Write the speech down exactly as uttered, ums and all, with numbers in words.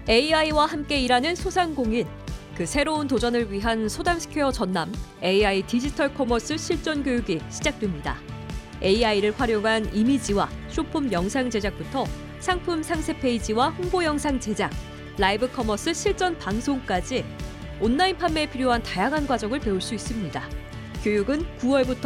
에이아이와 함께 일하는 소상공인. 그 새로운 도전을 위한 소담스퀘어 전남 에이아이 디지털 커머스 실전 교육이 시작됩니다. 에이아이를 활용한 이미지와 쇼폼 영상 제작부터 상품 상세 페이지와 홍보 영상 제작, 라이브 커머스 실전 방송까지 온라인 판매에 필요한 다양한 과정을 배울 수 있습니다. 교육은 구월부터